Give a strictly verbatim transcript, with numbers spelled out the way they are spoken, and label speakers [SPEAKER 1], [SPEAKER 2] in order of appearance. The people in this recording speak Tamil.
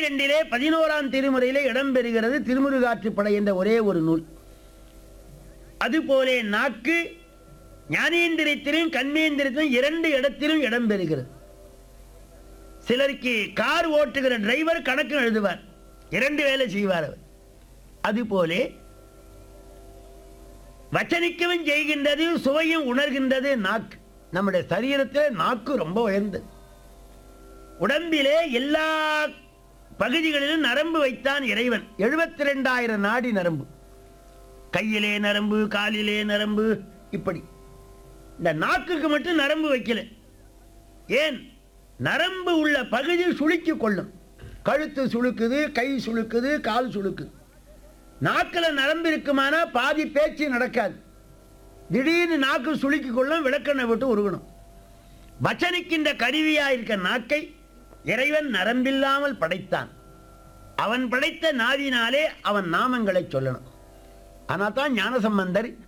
[SPEAKER 1] பன்னிரெண்டிலே பதினோராம் திருமுறையிலே இடம்பெறுகிறது திருமுருகாற்றுப்படை என்ற ஒரே ஒரு நூல். அதுபோலே நாக்கு ஞானேந்திரத்திலும் கண்மேந்திரத்திலும் இரண்டு இடத்திலும் இடம்பெறுகிறது. சிலருக்கு கார் ஓட்டுகிற டிரைவர் கணக்கு எழுதுவார், இரண்டு வேலை செய்வார் அவர். அதுபோலே வச்சனிக்கவும் செய்கின்றது, சுவையும் உணர்கின்றது நாக்கு. நம்முடைய சரீரத்தில் நாக்கு ரொம்ப உயர்ந்தது. உடம்பிலே எல்லா பகுதிகளிலும் நரம்பு வைத்தான் இறைவன். எழுபத்தி ரெண்டாயிரம் நாடி நரம்பு, கையிலே நரம்பு, காலிலே நரம்பு, இப்படி. இந்த நாக்குக்கு மட்டும் நரம்பு வைக்கல. ஏன்? நரம்பு உள்ள பகுதி சுளுக்கிக் கொள்ளும். கழுத்து சுளுக்குது, கை சுளுக்குது, கால் சுளுக்குது. நாக்கில் நரம்பு இருக்குமானா பாதி பேச்சு நடக்காது. திடீர்னு நாக்கு சுளுக்கிக் கொள்ளும், விளக்கெண்ணை விட்டு உருகணும். வச்சனிக்கின்ற கருவியா இருக்க நாக்கை இறைவன் நரம்பில்லாமல் படைத்தான். அவன் படைத்த நாவினாலே அவன் நாமங்களை சொல்லணும். ஆனால் தான் ஞானசம்பந்தர்